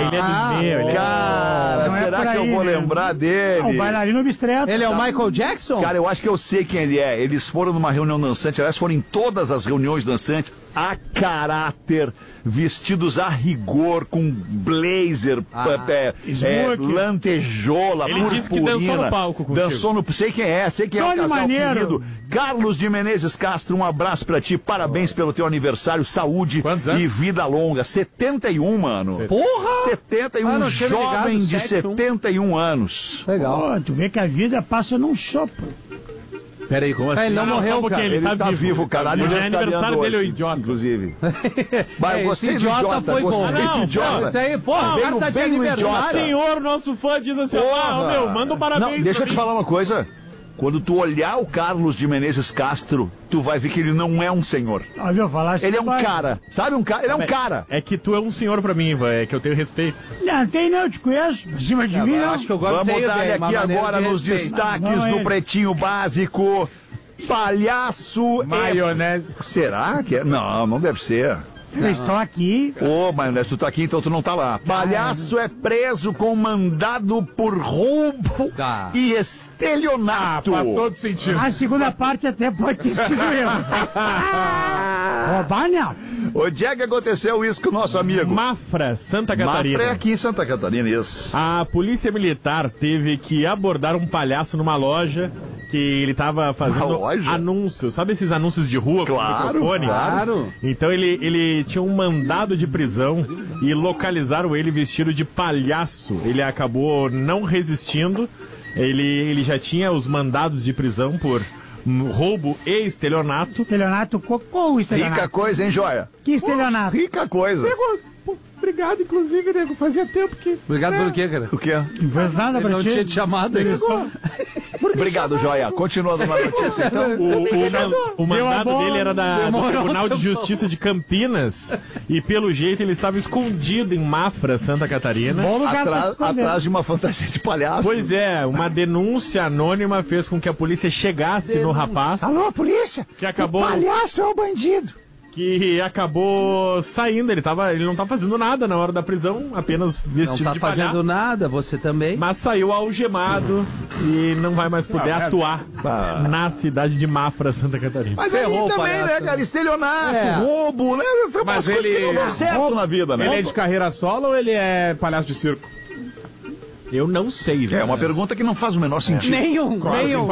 Ele é dos meus. Cara, será que eu vou lembrar dele? O bailarino obstreto. Ele é o Michael Jackson? Cara, eu acho que eu sei quem ele é. Eles foram numa reunião dançante, aliás, foram em todas as reuniões dançantes, a caráter, vestidos a rigor, com blazer, lantejola, ele disse que dançou no palco contigo. Dançou no... Sei quem é o casal maneiro. querido. Carlos de Menezes Castro, um abraço pra ti, parabéns pelo teu aniversário, saúde e vida longa. 71, mano. Porra! 71, jovem de 71 anos. Legal. Pô, tu vê que a vida passa num sopro. Peraí, como assim? Ele não morreu, porque cara. ele tá vivo, caralho. Hoje é aniversário dele, o idiota. Inclusive. Mas eu gostei do idiota foi bom. Gostei do idiota. Isso aí, porra, o cara tá de aniversário. O senhor, nosso fã, diz assim, manda um parabéns. Não, deixa eu te falar uma coisa. Quando tu olhar o Carlos de Menezes Castro, tu vai ver que ele não é um senhor. Ele é um cara. Sabe um cara? Ele é um cara. É que tu é um senhor pra mim, Ivan. É que eu tenho respeito. Não, tem não, eu te conheço. Por cima de mim, não. Acho que eu gosto Vamos dar aqui de agora nos destaques do Pretinho Básico. Palhaço maionese. Será que é? Não, não deve ser. Eu estou aqui. Ô, maionese, tu tá aqui, então tu não tá lá. Palhaço é preso com mandado por roubo e estelionato. Faz todo sentido. A segunda parte até pode ter sido eu. Roubar, não. Onde é que aconteceu isso com o nosso amigo? Mafra, Santa Catarina. Mafra é aqui em Santa Catarina, isso. A polícia militar teve que abordar um palhaço numa loja que ele tava fazendo anúncios. Sabe esses anúncios de rua com microfone? Claro. Então ele tinha um mandado de prisão e localizaram ele vestido de palhaço. Ele acabou não resistindo. Ele já tinha os mandados de prisão por roubo e estelionato. Estelionato, qual estelionato? Rica coisa, hein, joia? Que estelionato? Rica coisa. Obrigado, inclusive, nego. Fazia tempo que... Obrigado pelo quê, cara? O quê? Não fez nada pra Não ti. tinha te chamado aí. Obrigado, joia. Continuando na notícia, então. O mandado dele era do Tribunal de Justiça de Campinas e, pelo jeito, ele estava escondido em Mafra, Santa Catarina. Atrás de uma fantasia de palhaço. Pois é, uma denúncia anônima fez com que a polícia chegasse no rapaz. Alô, polícia? Que acabou... O palhaço é o bandido. Que acabou saindo, ele não tá fazendo nada na hora da prisão, apenas vestido de palhaço. Não tá fazendo nada, você também. Mas saiu algemado e não vai mais poder atuar na cidade de Mafra, Santa Catarina. Mas aí também, né, cara? Estelionato, roubo, né? São umas coisas que não dão certo na vida, né? Ele é de carreira solo ou ele é palhaço de circo? Eu não sei, velho. É uma pergunta que não faz o menor sentido. Nenhum. Tipo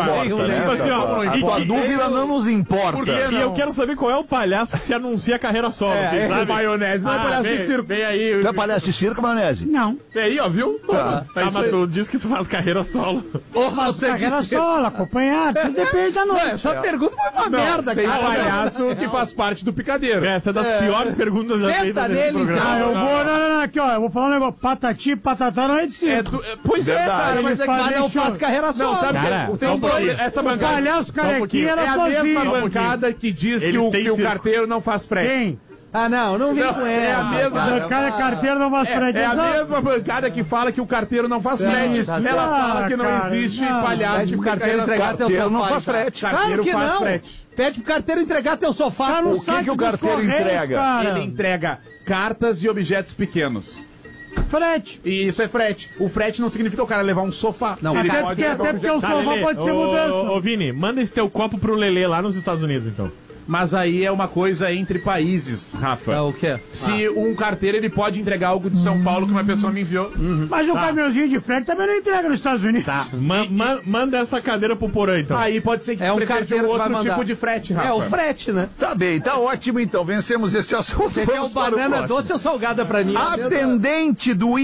assim, ó, a dúvida não nos importa. E eu quero saber qual é o palhaço que se anuncia a carreira solo, vocês sabem? Maionese não é palhaço de circo. Vem aí. Tu é palhaço de circo, maionese? Não. Vem aí, ó, viu? Mas tu diz que tu faz carreira solo. Carreira solo, acompanhado, tudo depende da noite. Essa pergunta foi uma merda, Tem cara. palhaço que faz parte do picadeiro. Essa é das piores perguntas já feitas Senta nesse nele, programa. Eu vou, não, aqui, ó, eu vou falar um negócio, patati, patatá não é de circo. Pois é, cara, mas é que fazem não show. faz carreira solo. Não, sabe Cara, que só um pouquinho. essa O bancada palhaço carequinha era é a sozinho. mesma bancada que diz que Eles têm o circo. carteiro não faz frete. Quem? Ah, não vem com ela. É a mesma. O cara carteiro não faz frete. É a Exato. mesma bancada que fala que o carteiro não faz frete. tá Ela certo. fala que não Cara, existe não. palhaço Pede de pro carteiro entregar teu Carteiro sofá. não faz então. frete. Claro Carteiro que faz não. frete. Pede pro carteiro entregar teu sofá. Tá no O que site que o dos carteiro Correios, entrega? cara. Ele entrega cartas e objetos pequenos. Frete. E isso é frete. O frete não significa o cara levar um sofá. Não, ele Até pode porque, levar um objeto. o sofá Lelê, pode ser mudança. Ô, Vini, manda esse teu copo pro Lelê lá nos Estados Unidos, então. Mas aí é uma coisa entre países, Rafa. É o quê? Se um carteiro ele pode entregar algo de São Paulo que uma pessoa me enviou. Mas um caminhãozinho de frete também não entrega nos Estados Unidos. Tá, manda essa cadeira pro Porã, então. Aí pode ser que É um precise de carteiro que vai outro mandar. tipo de frete, Rafa. É o frete, né? Tá bem, tá ótimo então. Vencemos este assunto. Esse é o Vamos para banana próximo. doce ou salgada pra mim? Atendente do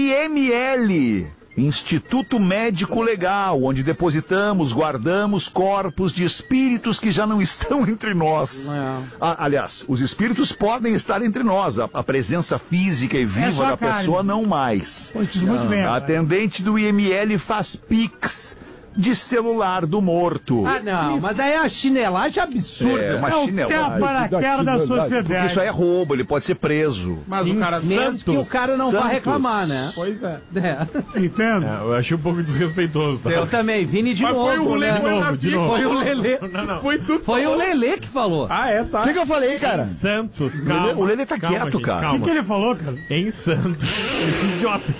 IML, Instituto Médico Legal, onde depositamos, guardamos corpos de espíritos que já não estão entre nós. Aliás, os espíritos podem estar entre nós, a presença física e só viva da a carne. pessoa não mais. Pois diz muito bem. Atendente do IML faz pix de celular do morto. Ah, não, mas aí é a chinelagem absurda. É uma É o chinelagem. tapa-na-cara da sociedade. Porque isso aí é roubo, ele pode ser preso. Mas o cara Menos que o cara não vai Santos. reclamar, né? Pois é. Entendo. Eu achei um pouco desrespeitoso, tá? Eu também, Vini de Mas novo, foi o né? Lelê, de novo. Foi o Lelê. Foi tudo. Foi o Lelê que falou. Ah, é, tá. O que eu falei, cara? Santos, calma. O Lelê tá quieto, gente, cara. O Calma. que ele falou, cara? Em Santos. Esse idiota.